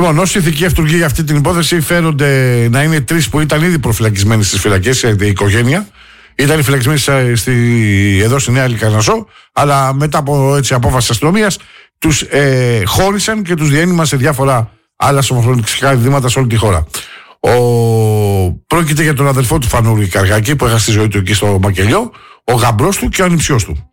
Λοιπόν, όσοι ηθικοί αυτούργοι για αυτή την υπόθεση φέρονται να είναι 3 που ήταν ήδη προφυλακισμένοι στις φυλακές, η οικογένεια. Ήταν φυλακισμένοι εδώ στη Νέα Λυκανασό, αλλά μετά από απόφαση αστυνομίας τους χώρισαν και τους διένυμαν σε διάφορα άλλα σωματοφρονιστικά ιδρύματα σε όλη τη χώρα. Πρόκειται για τον αδελφό του Φανούρη Καργάκη που έχασε τη ζωή του εκεί στο Μακελιό, ο γαμπρός του και ο ανιψιός του.